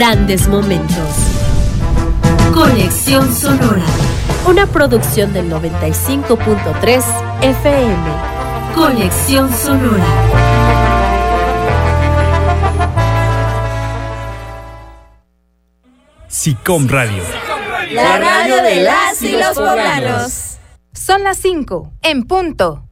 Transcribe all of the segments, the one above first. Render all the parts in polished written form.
Grandes momentos. Conexión Sonora. Una producción del 95.3 FM. Conexión Sonora. SICOM Radio. La radio de las y los poblanos. Son las 5, en punto.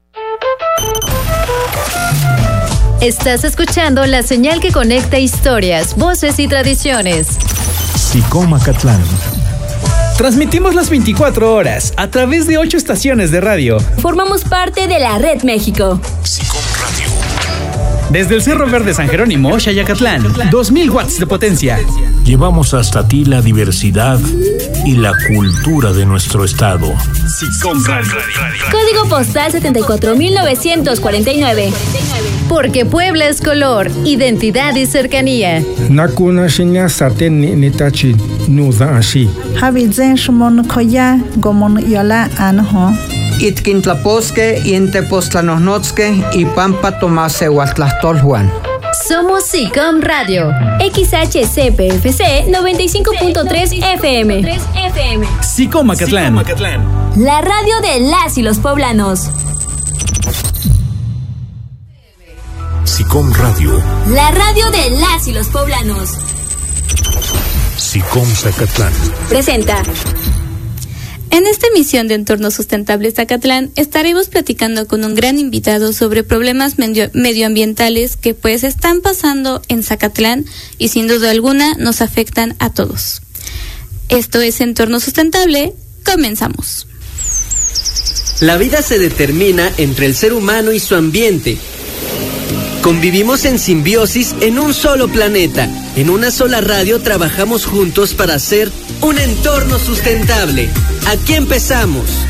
Estás escuchando la señal que conecta historias, voces y tradiciones. SICOM Acatlán. Transmitimos las 24 horas a través de 8 estaciones de radio. Formamos parte de la Red México. SICOM Radio. Desde el Cerro Verde San Jerónimo, Xayacatlán, 2000 watts de potencia. Llevamos hasta ti la diversidad y la cultura de nuestro estado. SICOM Radio. Código postal 74949. Porque Puebla es color, identidad y cercanía. Nakuna shinya saten nitachi nuza ashi. Habizen shumon koya gomon yola anho. Itkintlaposque, Intepostlanosnotzque y Pampa Tomase Huatlastolhuan. Somos SICOM Radio. XHCPFC 95.3 FM. SICOM Acatlán. La radio de las y los poblanos. SICOM Radio. La radio de las y los poblanos. SICOM Zacatlán. Presenta. En esta emisión de Entorno Sustentable Zacatlán estaremos platicando con un gran invitado sobre problemas medioambientales que pues están pasando en Zacatlán y sin duda alguna nos afectan a todos. Esto es Entorno Sustentable, comenzamos. La vida se determina entre el ser humano y su ambiente. Convivimos en simbiosis en un solo planeta. En una sola radio trabajamos juntos para hacer un entorno sustentable. Aquí empezamos.